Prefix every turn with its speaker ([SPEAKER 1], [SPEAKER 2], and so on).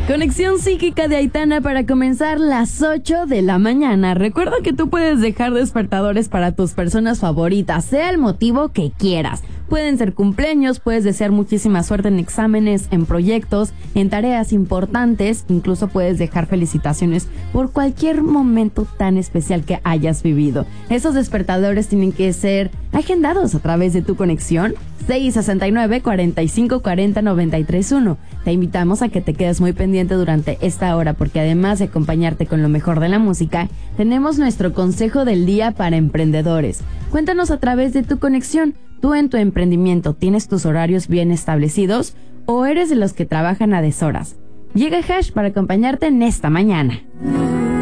[SPEAKER 1] Conexión psíquica de Aitana para comenzar las 8 de la mañana. Recuerda que tú puedes dejar despertadores para tus personas favoritas, sea el motivo que quieras. Pueden ser cumpleaños, puedes desear muchísima suerte en exámenes, en proyectos, en tareas importantes. Incluso puedes dejar felicitaciones por cualquier momento tan especial que hayas vivido. Esos despertadores tienen que ser agendados a través de tu conexión 669-4540-931. Te invitamos a que te quedes muy pendiente durante esta hora porque además de acompañarte con lo mejor de la música, tenemos nuestro consejo del día para emprendedores. Cuéntanos a través de tu conexión. ¿Tú en tu emprendimiento tienes tus horarios bien establecidos o eres de los que trabajan a deshoras? Llega Hash para acompañarte en esta mañana.